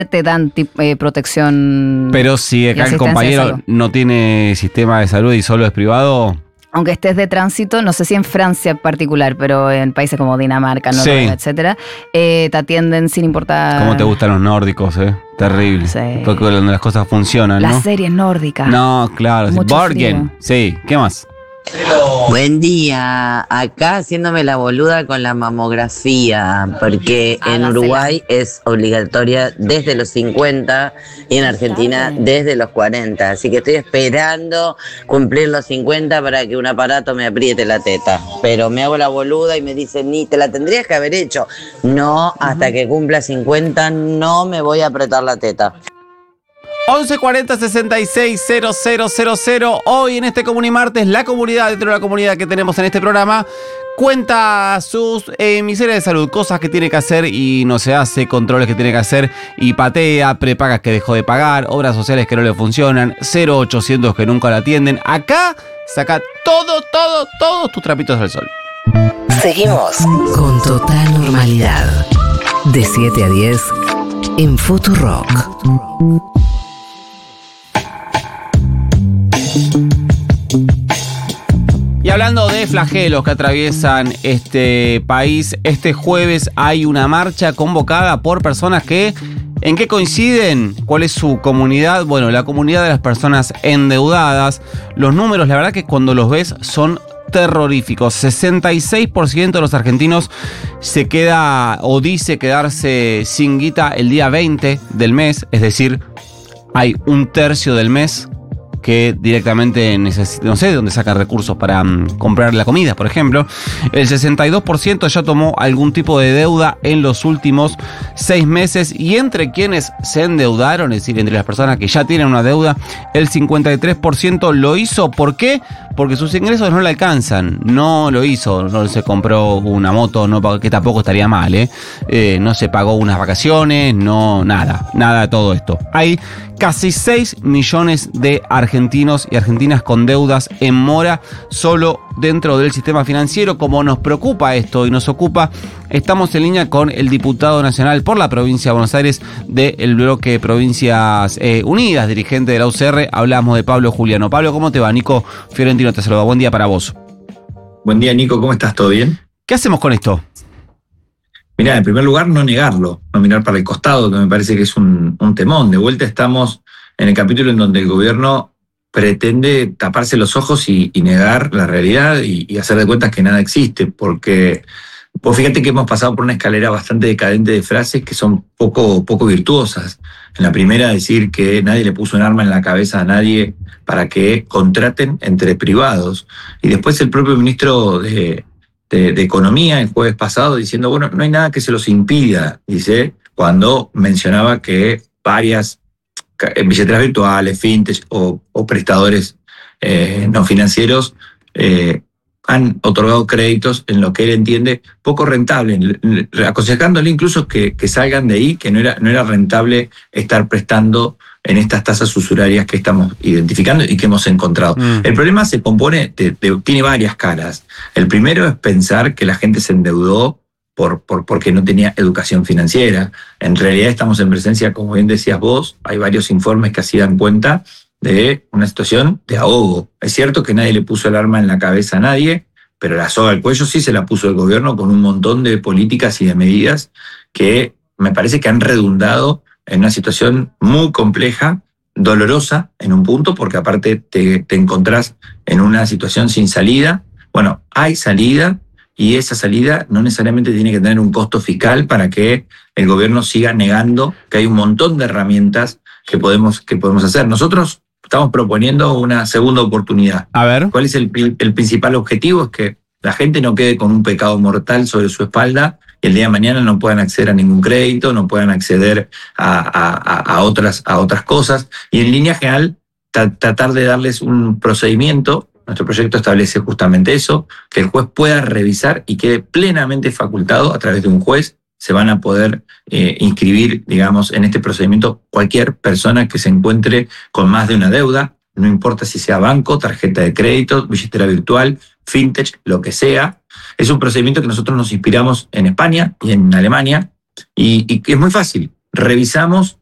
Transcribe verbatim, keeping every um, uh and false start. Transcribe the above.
te dan eh, protección. Pero si acá el compañero no tiene sistema de salud y solo es privado. Aunque estés de tránsito, no sé si en Francia en particular, pero en países como Dinamarca, Noruega, sí, etcétera, eh, te atienden sin importar. ¿Cómo te gustan los nórdicos, eh? Terrible. Sí. Porque donde las cosas funcionan, las ¿no? series nórdicas. No, claro. Borgen. Sí, ¿qué más? Buen día, acá haciéndome la boluda con la mamografía, porque en Uruguay es obligatoria desde los cincuenta y en Argentina desde los cuarenta, así que estoy esperando cumplir los cincuenta para que un aparato me apriete la teta, pero me hago la boluda y me dicen, ni te la tendrías que haber hecho. No, hasta que cumpla cincuenta no me voy a apretar la teta. once cuarenta sesenta y seis cero cero cero cero. Hoy en este Comunimartes, la comunidad, dentro de la comunidad que tenemos en este programa, cuenta sus eh, miserias de salud, cosas que tiene que hacer y no se hace, controles que tiene que hacer y patea, prepagas que dejó de pagar, obras sociales que no le funcionan, cero ochocientos que nunca la atienden. Acá saca todo, todo, todos tus trapitos al sol. Seguimos con total normalidad. De siete a diez en Futurock. Y hablando de flagelos que atraviesan este país, este jueves hay una marcha convocada por personas que, ¿en qué coinciden? ¿Cuál es su comunidad? Bueno, la comunidad de las personas endeudadas. Los números, la verdad que cuando los ves son terroríficos. sesenta y seis por ciento de los argentinos se queda o dice quedarse sin guita el día veinte del mes, es decir, hay un tercio del mes que directamente necesita, no sé de dónde sacan recursos para um, comprar la comida, por ejemplo. El sesenta y dos por ciento ya tomó algún tipo de deuda en los últimos seis meses y entre quienes se endeudaron, es decir, entre las personas que ya tienen una deuda, el cincuenta y tres por ciento lo hizo. ¿Por qué? Porque sus ingresos no le alcanzan. No lo hizo, no se compró una moto, no, que tampoco estaría mal, ¿eh? Eh, no se pagó unas vacaciones, no, nada, nada de todo esto. Hay casi seis millones de argentinos y argentinas con deudas en mora solo dentro del sistema financiero. Como nos preocupa esto y nos ocupa, estamos en línea con el diputado nacional por la provincia de Buenos Aires del bloque Provincias eh, Unidas, dirigente de la U C R. Hablamos de Pablo Juliano. Pablo, ¿cómo te va? Nico Fiorentino te saluda. Buen día para vos. Buen día, Nico. ¿Cómo estás? ¿Todo bien? ¿Qué hacemos con esto? Mirá, en primer lugar, no negarlo, no mirar para el costado, que me parece que es un, un temón. De vuelta estamos en el capítulo en donde el gobierno pretende taparse los ojos y, y negar la realidad y, y hacer de cuentas que nada existe, porque vos fíjate que hemos pasado por una escalera bastante decadente de frases que son poco, poco virtuosas. En la primera, decir que nadie le puso un arma en la cabeza a nadie para que contraten entre privados. Y después el propio ministro de... De, de Economía el jueves pasado diciendo, bueno, no hay nada que se los impida, dice, cuando mencionaba que varias billeteras virtuales, fintech o, o prestadores eh, no financieros eh, han otorgado créditos en lo que él entiende poco rentable, aconsejándole incluso que, que salgan de ahí, que no era, no era rentable estar prestando en estas tasas usurarias que estamos identificando y que hemos encontrado. Mm. El problema se compone, de, de, tiene varias caras. El primero es pensar que la gente se endeudó por, por, porque no tenía educación financiera. En realidad estamos en presencia, como bien decías vos, hay varios informes que así dan cuenta de una situación de ahogo. Es cierto que nadie le puso el arma en la cabeza a nadie, pero la soga al cuello sí se la puso el gobierno con un montón de políticas y de medidas que me parece que han redundado en una situación muy compleja, dolorosa en un punto, porque aparte te, te encontrás en una situación sin salida. Bueno, hay salida y esa salida no necesariamente tiene que tener un costo fiscal para que el gobierno siga negando que hay un montón de herramientas que podemos, que podemos hacer. Nosotros estamos proponiendo una segunda oportunidad. A ver. ¿Cuál es el, el principal objetivo? Es que la gente no quede con un pecado mortal sobre su espalda y el día de mañana no puedan acceder a ningún crédito, no puedan acceder a, a, a, otras, a otras cosas. Y en línea general, tra- tratar de darles un procedimiento. Nuestro proyecto establece justamente eso, que el juez pueda revisar y quede plenamente facultado a través de un juez. Se van a poder eh, inscribir, digamos, en este procedimiento cualquier persona que se encuentre con más de una deuda, no importa si sea banco, tarjeta de crédito, billetera virtual, fintech, lo que sea. Es un procedimiento que nosotros nos inspiramos en España y en Alemania y, y que es muy fácil. Revisamos